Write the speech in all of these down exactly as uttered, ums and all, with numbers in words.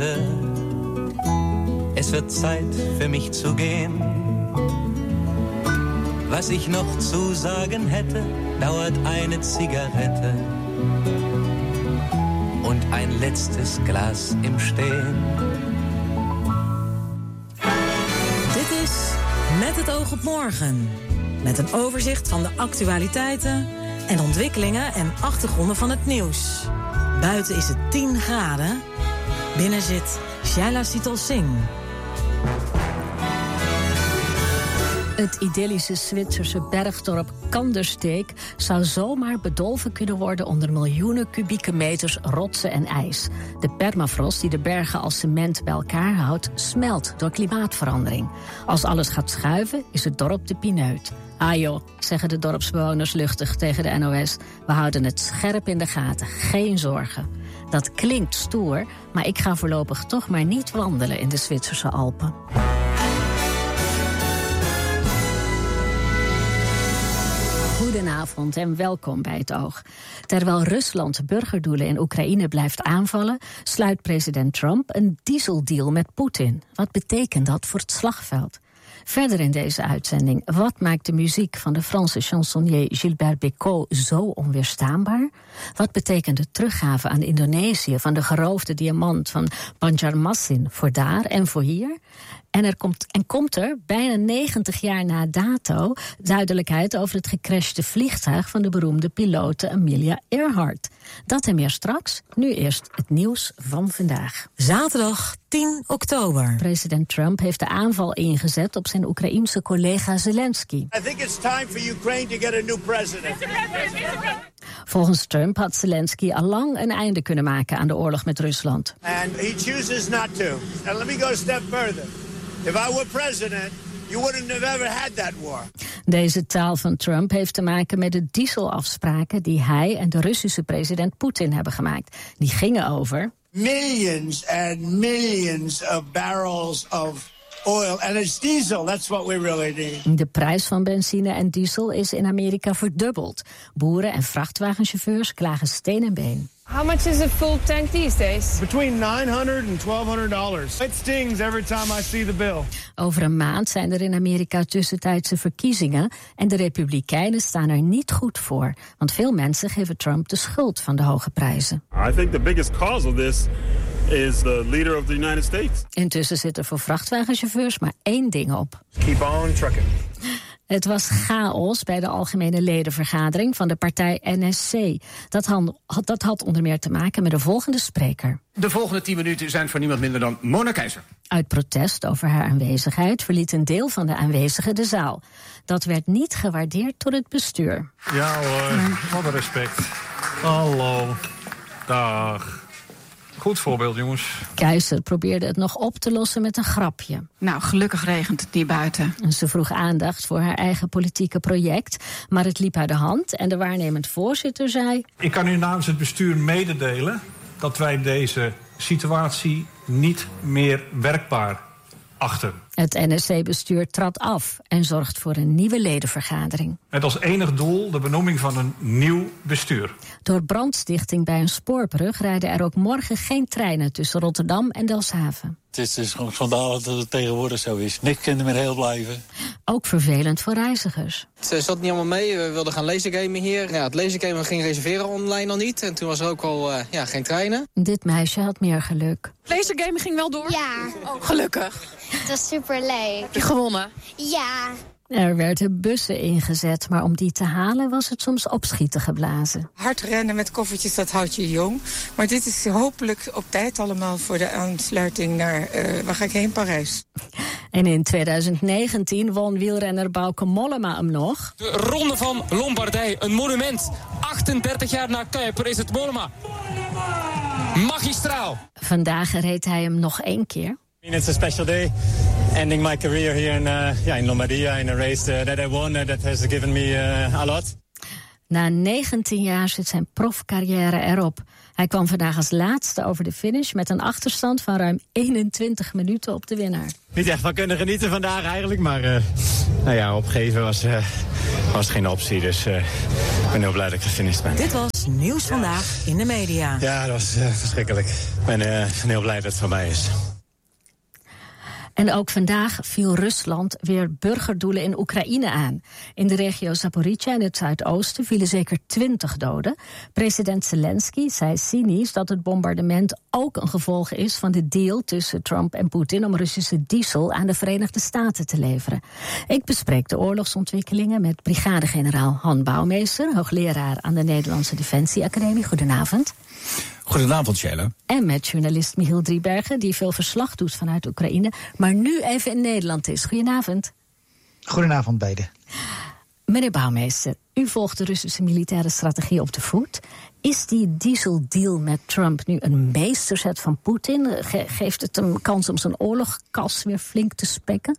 Es wird Zeit für mich zu gehen. Was ich noch zu sagen hätte, dauert eine Zigarette und ein letztes Glas im Stehen. Dit is Met het oog op morgen. Met een overzicht van de actualiteiten en ontwikkelingen en achtergronden van het nieuws. Buiten is het tien graden. Binnen zit Shaila Sital Singh. Het idyllische Zwitserse bergdorp Kandersteg zou zomaar bedolven kunnen worden onder miljoenen kubieke meters rotsen en ijs. De permafrost die de bergen als cement bij elkaar houdt, smelt door klimaatverandering. Als alles gaat schuiven, is het dorp de pineut. Ah joh, zeggen de dorpsbewoners luchtig tegen de N O S. We houden het scherp in de gaten, geen zorgen. Dat klinkt stoer, maar ik ga voorlopig toch maar niet wandelen in de Zwitserse Alpen. Goedenavond en welkom bij het Oog. Terwijl Rusland burgerdoelen in Oekraïne blijft aanvallen, sluit president Trump een dieseldeal met Poetin. Wat betekent dat voor het slagveld? Verder in deze uitzending, wat maakt de muziek van de Franse chansonnier Gilbert Bécaud zo onweerstaanbaar? Wat betekent de teruggave aan Indonesië van de geroofde diamant van Banjarmasin voor daar en voor hier? En er komt, en komt er, bijna negentig jaar na dato, duidelijkheid over het gecrashte vliegtuig van de beroemde pilote Amelia Earhart. Dat en meer straks. Nu eerst het nieuws van vandaag. Zaterdag tien oktober. President Trump heeft de aanval ingezet op zijn Oekraïense collega Zelensky. I think it's time for Ukraine to get a new president. Volgens Trump had Zelensky al lang een einde kunnen maken aan de oorlog met Rusland. And he chooses not to. And let me go a step further. If I were president, you wouldn't have ever had that war. Deze taal van Trump heeft te maken met de dieselafspraken die hij en de Russische president Poetin hebben gemaakt. Die gingen over millions and millions of barrels of oil. And it's diesel, that's what we really need. De prijs van benzine en diesel is in Amerika verdubbeld. Boeren en vrachtwagenchauffeurs klagen steen en been. How much is a full tank these days? Between nine hundred and twelve hundred dollars. It stings every time I see the bill. Over een maand zijn er in Amerika tussentijdse verkiezingen en de Republikeinen staan er niet goed voor, want veel mensen geven Trump de schuld van de hoge prijzen. I think the biggest cause of this is the leader of the United States. Intussen zit er voor vrachtwagenchauffeurs maar één ding op. Keep on trucking. Het was chaos bij de algemene ledenvergadering van de partij N S C. Dat had, dat had onder meer te maken met de volgende spreker. De volgende tien minuten zijn voor niemand minder dan Mona Keizer. Uit protest over haar aanwezigheid verliet een deel van de aanwezigen de zaal. Dat werd niet gewaardeerd door het bestuur. Ja hoor, wat een respect. Hallo, dag. Goed voorbeeld, jongens. Keizer probeerde het nog op te lossen met een grapje. Nou, gelukkig regent het niet buiten. En ze vroeg aandacht voor haar eigen politieke project, maar het liep uit de hand en de waarnemend voorzitter zei: Ik kan u namens het bestuur mededelen dat wij deze situatie niet meer werkbaar achten. Het N S C-bestuur trad af en zorgt voor een nieuwe ledenvergadering. Met als enig doel de benoeming van een nieuw bestuur. Door brandstichting bij een spoorbrug rijden er ook morgen geen treinen tussen Rotterdam en Delfshaven. Het is dus gewoon schandalig dat het tegenwoordig zo is. Niks kan er meer heel blijven. Ook vervelend voor reizigers. Het zat niet allemaal mee. We wilden gaan lasergamen hier. Ja, het lasergamen ging reserveren online al niet. En toen was er ook al uh, ja, geen treinen. Dit meisje had meer geluk. Lasergamen ging wel door? Ja. Oh, gelukkig. Het was superleuk. Heb je gewonnen? Ja. Er werden bussen ingezet, maar om die te halen was het soms opschieten geblazen. Hard rennen met koffertjes, dat houdt je jong. Maar dit is hopelijk op tijd allemaal voor de aansluiting naar, uh, waar ga ik heen, Parijs. En in twintig negentien won wielrenner Bauke Mollema hem nog. De Ronde van Lombardij, een monument. achtendertig jaar na Kuiper is het Mollema. Magistraal. Vandaag reed hij hem nog één keer. It's a special day, ending my career here in, uh, yeah, in Lombardia in a race uh, that I won. Uh, that has given me uh, a lot. Na negentien jaar zit zijn profcarrière erop. Hij kwam vandaag als laatste over de finish met een achterstand van ruim eenentwintig minuten op de winnaar. Niet echt van kunnen genieten vandaag eigenlijk, maar uh, nou ja, opgeven was, uh, was geen optie, dus uh, ik ben heel blij dat ik gefinished ben. Dit was Nieuws Vandaag in de media. Ja, dat was uh, verschrikkelijk. Ik ben uh, heel blij dat het voorbij is. En ook vandaag viel Rusland weer burgerdoelen in Oekraïne aan. In de regio Zaporizhzhia in het zuidoosten vielen zeker twintig doden. President Zelensky zei cynisch dat het bombardement ook een gevolg is van de deal tussen Trump en Poetin om Russische diesel aan de Verenigde Staten te leveren. Ik bespreek de oorlogsontwikkelingen met brigadegeneraal Han Bouwmeester, hoogleraar aan de Nederlandse Defensie Academie. Goedenavond. Goedenavond, Sheila. En met journalist Michiel Driebergen, die veel verslag doet vanuit Oekraïne, maar nu even in Nederland is. Goedenavond. Goedenavond, beiden. Meneer Bouwmeester, u volgt de Russische militaire strategie op de voet. Is die dieseldeal met Trump nu een meesterzet van Poetin? Ge- geeft het hem kans om zijn oorlogkas weer flink te spekken?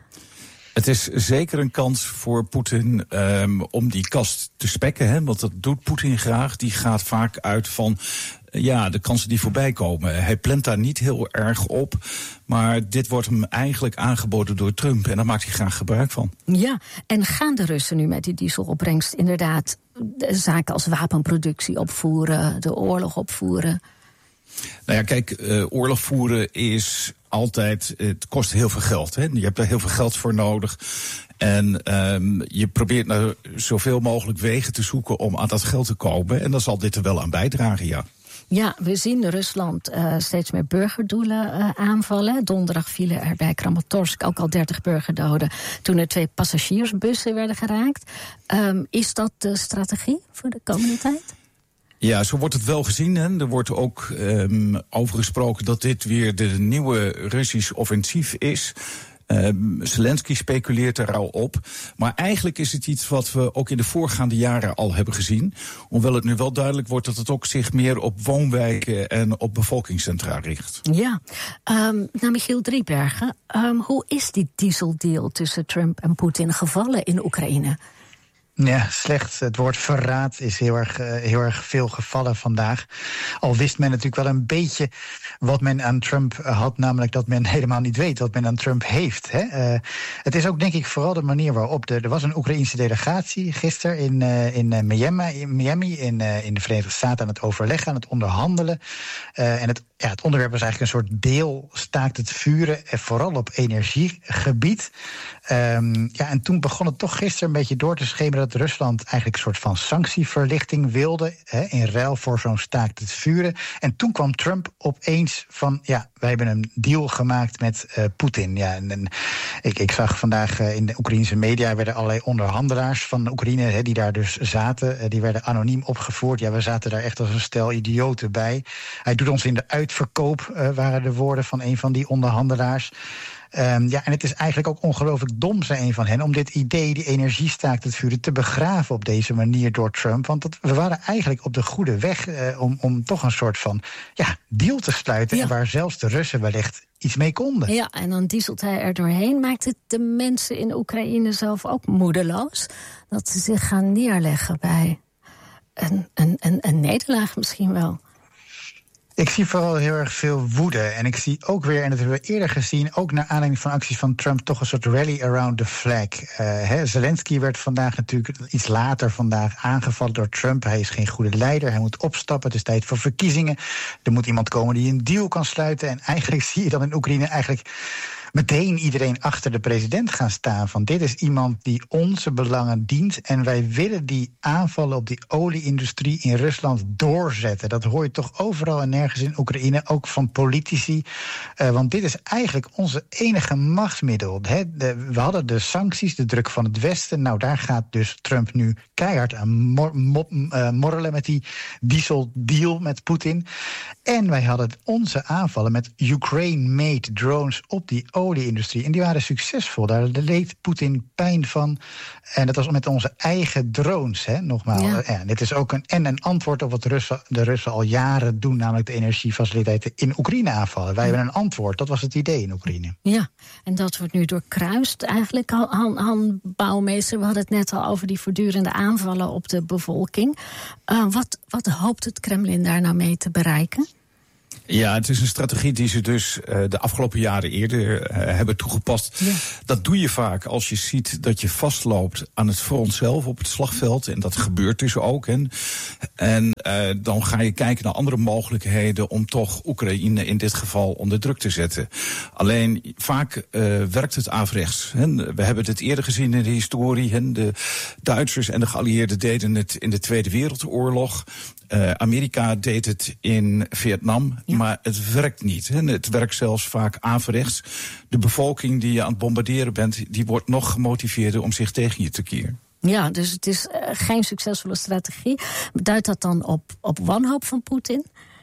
Het is zeker een kans voor Poetin um, om die kast te spekken. Hè, want dat doet Poetin graag. Die gaat vaak uit van uh, ja, de kansen die voorbij komen. Hij plant daar niet heel erg op. Maar dit wordt hem eigenlijk aangeboden door Trump. En daar maakt hij graag gebruik van. Ja, en gaan de Russen nu met die dieselopbrengst inderdaad de zaken als wapenproductie opvoeren, de oorlog opvoeren? Nou ja, kijk, uh, oorlog voeren is altijd, het kost heel veel geld. Hè? Je hebt daar heel veel geld voor nodig. En um, je probeert nou zoveel mogelijk wegen te zoeken om aan dat geld te komen. En dan zal dit er wel aan bijdragen, ja. Ja, we zien Rusland uh, steeds meer burgerdoelen uh, aanvallen. Donderdag vielen er bij Kramatorsk ook al dertig burgerdoden toen er twee passagiersbussen werden geraakt. Um, is dat de strategie voor de komende tijd? Ja, zo wordt het wel gezien. Hè. Er wordt ook um, over gesproken dat dit weer de nieuwe Russisch offensief is. Um, Zelensky speculeert er al op. Maar eigenlijk is het iets wat we ook in de voorgaande jaren al hebben gezien. Hoewel het nu wel duidelijk wordt dat het ook zich meer op woonwijken en op bevolkingscentra richt. Ja, um, nou Michiel Driebergen, um, hoe is die dieseldeal tussen Trump en Poetin gevallen in Oekraïne? Ja, slecht. Het woord verraad is heel erg, uh, heel erg veel gevallen vandaag. Al wist men natuurlijk wel een beetje wat men aan Trump had, namelijk dat men helemaal niet weet wat men aan Trump heeft. Hè? Uh, het is ook denk ik vooral de manier waarop. De, er was een Oekraïense delegatie gisteren in, uh, in, uh, Miami, in Miami, in, uh, in de Verenigde Staten aan het overleggen, aan het onderhandelen. Uh, en het, ja, het onderwerp was eigenlijk een soort deel staakt het vuren, en vooral op energiegebied. Um, ja, en toen begon het toch gisteren een beetje door te schemeren dat Rusland eigenlijk een soort van sanctieverlichting wilde, hè, in ruil voor zo'n staakt het vuren. En toen kwam Trump opeens van, ja, wij hebben een deal gemaakt met uh, Poetin. Ja, en, en ik, ik zag vandaag uh, in de Oekraïnse media werden allerlei onderhandelaars van Oekraïne, hè, die daar dus zaten, uh, die werden anoniem opgevoerd. Ja, we zaten daar echt als een stel idioten bij. Hij doet ons in de uitverkoop, uh, waren de woorden van een van die onderhandelaars. Um, ja, en het is eigenlijk ook ongelooflijk dom, zei een van hen, om dit idee, die energie staakt het vuren, te begraven op deze manier door Trump. Want dat, we waren eigenlijk op de goede weg uh, om, om toch een soort van ja, deal te sluiten. Ja. En waar zelfs de Russen wellicht iets mee konden. Ja, en dan dieselt hij er doorheen. Maakt het de mensen in Oekraïne zelf ook moedeloos? Dat ze zich gaan neerleggen bij een, een, een, een nederlaag misschien wel? Ik zie vooral heel erg veel woede. En ik zie ook weer, en dat hebben we eerder gezien, ook naar aanleiding van acties van Trump, toch een soort rally around the flag. Uh, he, Zelensky werd vandaag natuurlijk iets later vandaag aangevallen door Trump. Hij is geen goede leider, hij moet opstappen, het is tijd voor verkiezingen. Er moet iemand komen die een deal kan sluiten. En eigenlijk zie je dan in Oekraïne eigenlijk meteen iedereen achter de president gaan staan. Van dit is iemand die onze belangen dient. En wij willen die aanvallen op die olieindustrie in Rusland doorzetten. Dat hoor je toch overal en nergens in Oekraïne, ook van politici. Uh, want dit is eigenlijk onze enige machtsmiddel. Hè. De, we hadden de sancties, de druk van het Westen. Nou, daar gaat dus Trump nu keihard aan mor, mor, uh, morrelen met die dieseldeal met Poetin. En wij hadden onze aanvallen met Ukraine-made drones op die olieindustrie. En die waren succesvol. Daar leed Poetin pijn van. En dat was met onze eigen drones, hè, nogmaals. Ja. Ja, dit is ook een, en een antwoord op wat Russen, de Russen al jaren doen, namelijk de energiefaciliteiten in Oekraïne aanvallen. Wij ja. hebben een antwoord. Dat was het idee in Oekraïne. Ja, en dat wordt nu doorkruist eigenlijk. Han, Han Bouwmeester, we hadden het net al over die voortdurende aanvallen op de bevolking. Uh, wat, wat hoopt het Kremlin daar nou mee te bereiken? Ja, het is een strategie die ze dus uh, de afgelopen jaren eerder uh, hebben toegepast. Ja. Dat doe je vaak als je ziet dat je vastloopt aan het front zelf op het slagveld. En dat gebeurt dus ook. Hè. En uh, dan ga je kijken naar andere mogelijkheden om toch Oekraïne in dit geval onder druk te zetten. Alleen vaak uh, werkt het averechts. Hè. We hebben het eerder gezien in de historie. Hè. De Duitsers en de geallieerden deden het in de Tweede Wereldoorlog. Uh, Amerika deed het in Vietnam, ja. maar het werkt niet. Hè. Het werkt zelfs vaak averechts. De bevolking die je aan het bombarderen bent, die wordt nog gemotiveerder om zich tegen je te keren. Ja, dus het is uh, geen succesvolle strategie. Duidt dat dan op, op wanhoop van Poetin?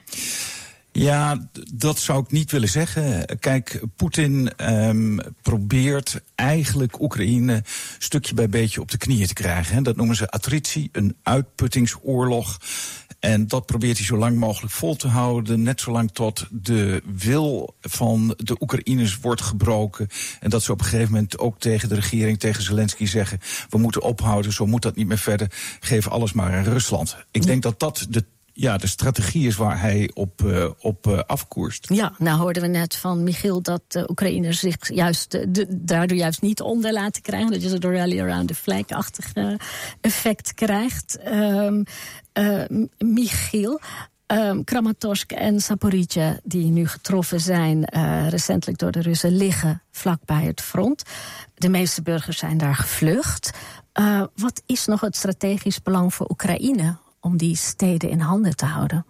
Ja, dat zou ik niet willen zeggen. Kijk, Poetin um, probeert eigenlijk Oekraïne stukje bij beetje op de knieën te krijgen. Hè. Dat noemen ze attritie, een uitputtingsoorlog. En dat probeert hij zo lang mogelijk vol te houden, net zolang tot de wil van de Oekraïners wordt gebroken. En dat ze op een gegeven moment ook tegen de regering, tegen Zelensky zeggen, we moeten ophouden, zo moet dat niet meer verder, geef alles maar aan Rusland. Ik denk dat dat de Ja, de strategie is waar hij op, uh, op uh, afkoerst. Ja, nou hoorden we net van Michiel dat de Oekraïners zich juist, uh, de, daardoor juist niet onder laten krijgen. Dat je ze door rally around the flag-achtig uh, effect krijgt. Um, uh, Michiel, um, Kramatorsk en Zaporizhzhia, die nu getroffen zijn uh, recentelijk door de Russen, liggen vlakbij het front. De meeste burgers zijn daar gevlucht. Uh, wat is nog het strategisch belang voor Oekraïne om die steden in handen te houden?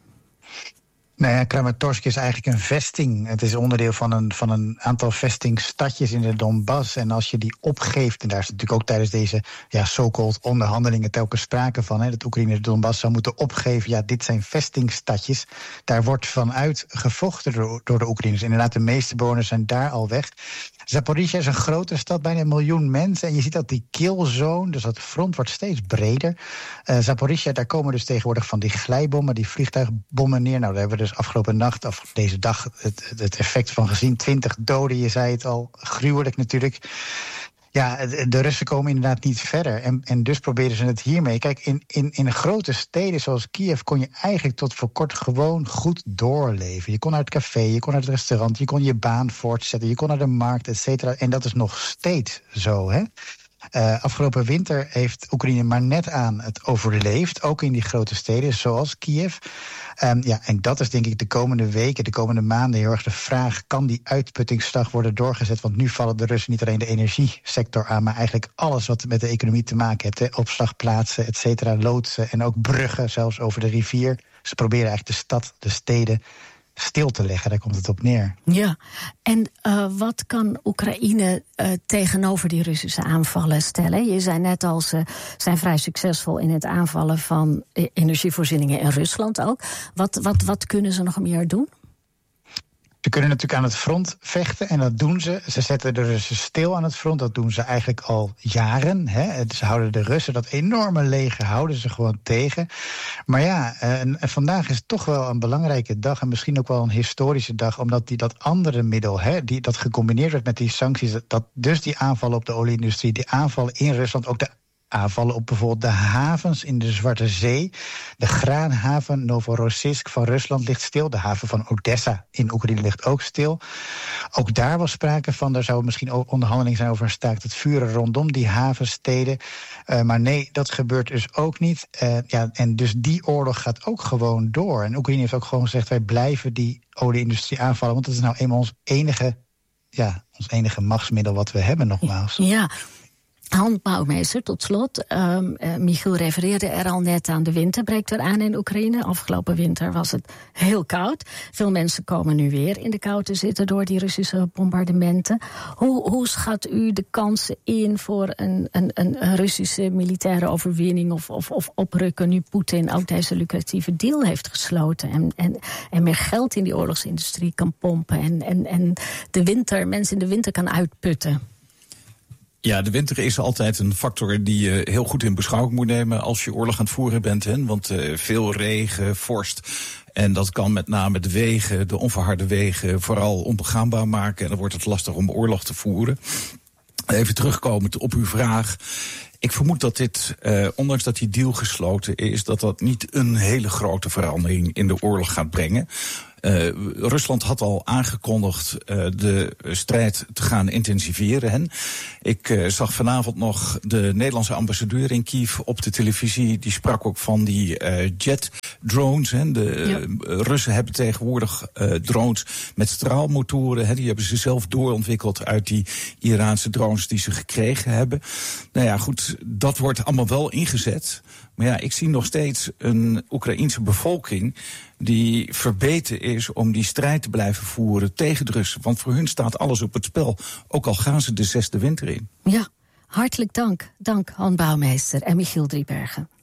Nou ja, Kramatorsk is eigenlijk een vesting. Het is onderdeel van een, van een aantal vestingstadjes in de Donbass. En als je die opgeeft, en daar is natuurlijk ook tijdens deze ja, so-called onderhandelingen telkens sprake van, hè, dat Oekraïne de Donbass zou moeten opgeven. Ja, dit zijn vestingstadjes. Daar wordt vanuit gevochten door, door de Oekraïners. Inderdaad, de meeste bewoners zijn daar al weg. Zaporizhzhia is een grote stad, bijna een miljoen mensen. En je ziet dat die killzone, dus dat front, wordt steeds breder. Uh, Zaporizhzhia, daar komen dus tegenwoordig van die glijbommen, die vliegtuigbommen neer. Nou, daar hebben we dus afgelopen nacht, of deze dag, het, het effect van gezien. twintig doden, je zei het al, gruwelijk natuurlijk. Ja, de Russen komen inderdaad niet verder. En, en dus proberen ze het hiermee. Kijk, in, in, in grote steden zoals Kiev kon je eigenlijk tot voor kort gewoon goed doorleven. Je kon naar het café, je kon naar het restaurant, je kon je baan voortzetten, je kon naar de markt, et cetera. En dat is nog steeds zo, hè. Uh, afgelopen winter heeft Oekraïne maar net aan het overleefd, ook in die grote steden zoals Kiev. Um, ja, en dat is denk ik de komende weken, de komende maanden heel erg de vraag, kan die uitputtingsslag worden doorgezet? Want nu vallen de Russen niet alleen de energiesector aan, maar eigenlijk alles wat met de economie te maken heeft. Hè? Opslagplaatsen, et cetera, loodsen en ook bruggen, zelfs over de rivier. Ze proberen eigenlijk de stad, de steden stil te leggen, daar komt het op neer. Ja, en uh, wat kan Oekraïne uh, tegenover die Russische aanvallen stellen? Je zei net al, ze zijn vrij succesvol in het aanvallen van energievoorzieningen in Rusland ook. Wat, wat, wat kunnen ze nog meer doen? Ze kunnen natuurlijk aan het front vechten en dat doen ze. Ze zetten de Russen stil aan het front, dat doen ze eigenlijk al jaren. Hè. Ze houden de Russen, dat enorme leger, houden ze gewoon tegen. Maar ja, en, en vandaag is toch wel een belangrijke dag en misschien ook wel een historische dag, omdat die, dat andere middel, hè, die, dat gecombineerd werd met die sancties, dat dus die aanvallen op de olieindustrie, die aanvallen in Rusland, ook de aanvallen op bijvoorbeeld de havens in de Zwarte Zee. De graanhaven Novorossiysk van Rusland ligt stil. De haven van Odessa in Oekraïne ligt ook stil. Ook daar was sprake van, daar zou misschien ook onderhandeling zijn over een staakt het vuren rondom die havensteden. Uh, maar nee, dat gebeurt dus ook niet. Uh, ja, en dus die oorlog gaat ook gewoon door. En Oekraïne heeft ook gewoon gezegd, wij blijven die olieindustrie aanvallen, want dat is nou eenmaal ons enige, ja, ons enige machtsmiddel wat we hebben, nogmaals. Ja. Han Bouwmeester, tot slot. Um, uh, Michiel refereerde er al net aan. De winter breekt weer aan in Oekraïne. Afgelopen winter was het heel koud. Veel mensen komen nu weer in de kou te zitten door die Russische bombardementen. Hoe, hoe schat u de kansen in voor een, een, een Russische militaire overwinning of, of, of oprukken nu Poetin ook deze lucratieve deal heeft gesloten en, en, en meer geld in die oorlogsindustrie kan pompen en, en, en de winter, mensen in de winter kan uitputten? Ja, de winter is altijd een factor die je heel goed in beschouwing moet nemen als je oorlog aan het voeren bent. Hè? Want uh, veel regen, vorst. En dat kan met name de wegen, de onverharde wegen, vooral onbegaanbaar maken. En dan wordt het lastig om oorlog te voeren. Even terugkomend op uw vraag. Ik vermoed dat dit, uh, ondanks dat die deal gesloten is, dat dat niet een hele grote verandering in de oorlog gaat brengen. Uh, Rusland had al aangekondigd uh, de strijd te gaan intensiveren. Hè. Ik uh, zag vanavond nog de Nederlandse ambassadeur in Kiev op de televisie. Die sprak ook van die uh, jet drones. Hè. De ja. uh, Russen hebben tegenwoordig uh, drones met straalmotoren. Hè. Die hebben ze zelf doorontwikkeld uit die Iraanse drones die ze gekregen hebben. Nou ja, goed, dat wordt allemaal wel ingezet. Maar ja, ik zie nog steeds een Oekraïense bevolking die verbeten is om die strijd te blijven voeren tegen de Russen. Want voor hun staat alles op het spel, ook al gaan ze de zesde winter in. Ja, hartelijk dank. Dank Han Bouwmeester en Michiel Driebergen.